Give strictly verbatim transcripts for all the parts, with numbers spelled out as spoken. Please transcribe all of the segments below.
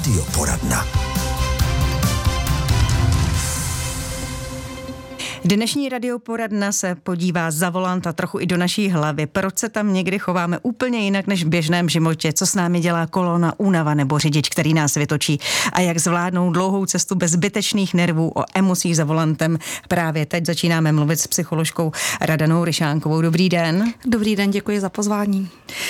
Radioporadna. Dnešní radioporadna se podívá za volant a trochu i do naší hlavy. Proč se tam někdy chováme úplně jinak než v běžném životě? Co s námi dělá kolona, únava nebo řidič, který nás vytočí? A jak zvládnout dlouhou cestu bez zbytečných nervů? O emocích za volantem právě teď začínáme mluvit s psycholožkou Radanou Ryšánkovou. Dobrý den. Dobrý den, děkuji za pozvání.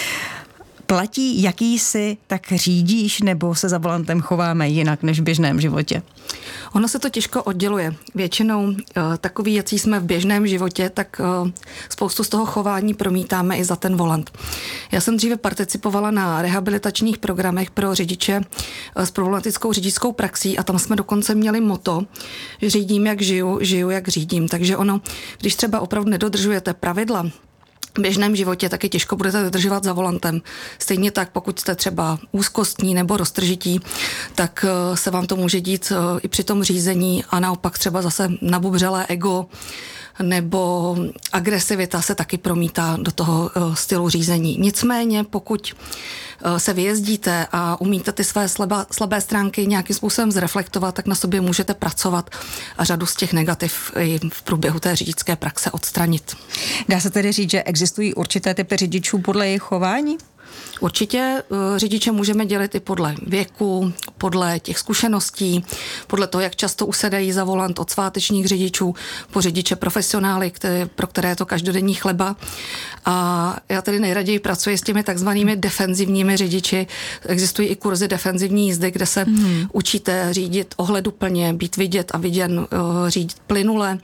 Platí, jaký jsi, tak řídíš, nebo se za volantem chováme jinak než v běžném životě? Ono se to těžko odděluje. Většinou uh, takový, jaký jsme v běžném životě, tak uh, spoustu z toho chování promítáme i za ten volant. Já jsem dříve participovala na rehabilitačních programech pro řidiče uh, s problematickou řidičskou praxí a tam jsme dokonce měli motto, že řídím, jak žiju, žiju, jak řídím. Takže ono, když třeba opravdu nedodržujete pravidla v běžném životě, taky těžko budete dodržovat za volantem. Stejně tak, pokud jste třeba úzkostní nebo roztržití, tak se vám to může dít i při tom řízení a naopak třeba zase nabubřelé ego nebo agresivita se taky promítá do toho stylu řízení. Nicméně, pokud se vyjezdíte a umíte ty své slabá, slabé stránky nějakým způsobem zreflektovat, tak na sobě můžete pracovat a řadu z těch negativ i v průběhu té řidičské praxe odstranit. Dá se tedy říct, že existují určité typy řidičů podle jejich chování? Určitě řidiče můžeme dělit i podle věku, podle těch zkušeností, podle toho, jak často usedají za volant, od svátečních řidičů po řidiče profesionály, které, pro které je to každodenní chleba. A já tedy nejraději pracuji s těmi takzvanými defenzivními řidiči. Existují i kurzy defenzivní jízdy, kde se hmm. učíte řídit ohleduplně, být vidět a viděn, řídit plynule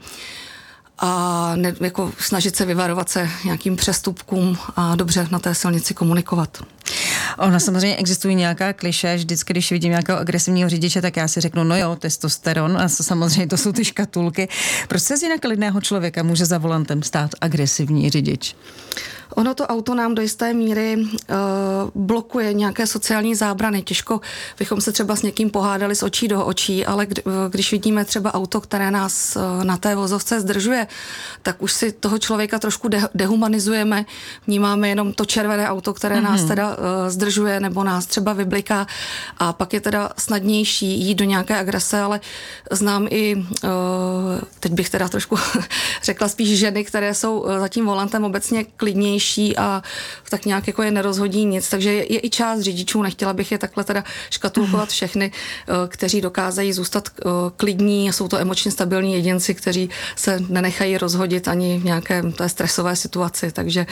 a ne, jako snažit se vyvarovat se nějakým přestupkům a dobře na té silnici komunikovat. Ona samozřejmě existují nějaká klišé, vždycky, když vidím nějakého agresivního řidiče, tak já si řeknu, no jo, testosteron, a samozřejmě to jsou ty škatulky. Proč se z jinak klidného člověka může za volantem stát agresivní řidič? Ono to auto nám do jisté míry uh, blokuje nějaké sociální zábrany. Těžko bychom se třeba s někým pohádali z očí do očí, ale kdy, uh, když vidíme třeba auto, které nás uh, na té vozovce zdržuje, tak už si toho člověka trošku de- dehumanizujeme. Vnímáme jenom to červené auto, které mm-hmm. nás teda uh, zdržuje nebo nás třeba vybliká a pak je teda snadnější jít do nějaké agrese, ale znám i, uh, teď bych teda trošku řekla spíš ženy, které jsou uh, za tím volantem obecně klidnější a tak nějak jako je nerozhodí nic, takže je, je i část řidičů, nechtěla bych je takhle teda škatulkovat všechny, kteří dokázají zůstat klidní, jsou to emočně stabilní jedinci, kteří se nenechají rozhodit ani v nějaké té stresové situaci, takže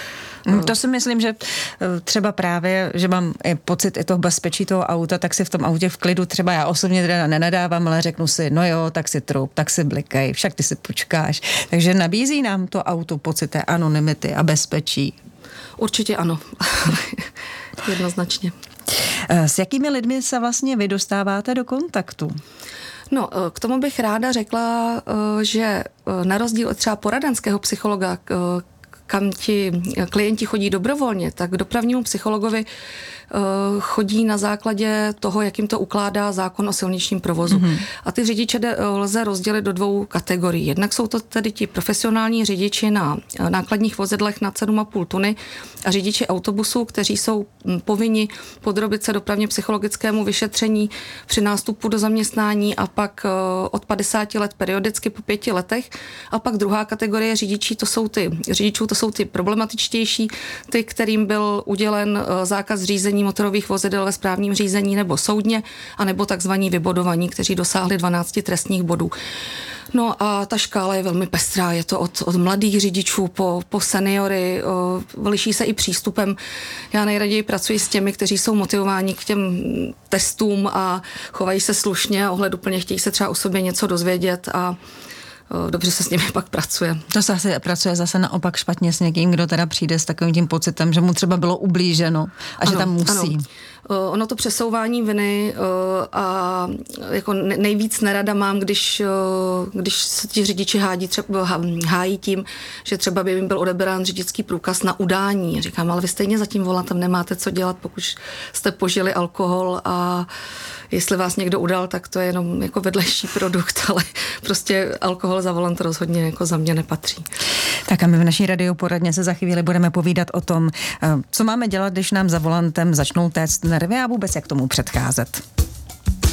to si myslím, že třeba právě, že mám pocit i toho bezpečí toho auta, tak si v tom autě v klidu třeba já osobně teda nenadávám, ale řeknu si, no jo, tak si troup, tak si blikej, však ty si počkáš. Takže nabízí nám to auto pocit té anonymity a bezpečí. Určitě ano. Jednoznačně. S jakými lidmi se vlastně vy dostáváte do kontaktu? No, k tomu bych ráda řekla, že na rozdíl od třeba poradenského psychologa, kam ti klienti chodí dobrovolně, tak k dopravnímu psychologovi chodí na základě toho, jak jim to ukládá zákon o silničním provozu. Mm-hmm. A ty řidiče lze rozdělit do dvou kategorií. Jednak jsou to tedy ti profesionální řidiči na nákladních vozidlech nad sedm a půl tuny a řidiči autobusů, kteří jsou povinni podrobit se dopravně psychologickému vyšetření při nástupu do zaměstnání a pak od padesáti let periodicky po pěti letech. A pak druhá kategorie řidičí, to jsou ty řidičů, to jsou ty problematičtější, ty, kterým byl udělen zákaz řízení motorových vozidel ve správním řízení nebo soudně, anebo takzvaní vybodovaní, kteří dosáhli dvanácti trestních bodů. No a ta škála je velmi pestrá, je to od, od mladých řidičů po, po seniory, o, liší se i přístupem. Já nejraději pracuji s těmi, kteří jsou motivováni k těm testům a chovají se slušně a ohleduplně chtějí se třeba o sobě něco dozvědět a dobře se s nimi pak pracuje. To se asi pracuje zase naopak špatně s někým, kdo teda přijde s takovým tím pocitem, že mu třeba bylo ublíženo a ano, že tam musí. Ano. Ono to přesouvání viny a jako nejvíc nerada mám, když, když se ti řidiči hádí, třeba, hájí tím, že třeba by jim byl odebrán řidičský průkaz na udání. Říkám, ale vy stejně za tím volantem nemáte co dělat, pokud jste požili alkohol a jestli vás někdo udal, tak to je jenom jako vedlejší produkt, ale prostě alkohol za volant rozhodně jako za mě nepatří. Tak a my v naší radioporadně se za chvíli budeme povídat o tom, co máme dělat, když nám za volantem začnou téct nervy a vůbec jak tomu předcházet.